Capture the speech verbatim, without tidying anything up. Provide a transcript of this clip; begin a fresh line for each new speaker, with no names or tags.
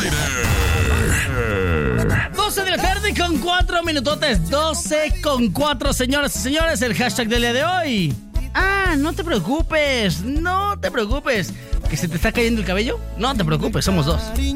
doce de la tarde con cuatro minutotes. doce con cuatro, señoras y señores. El hashtag del día de hoy. Ah, no te preocupes. No te preocupes. ¿Que se te está cayendo el cabello? No te preocupes, somos dos.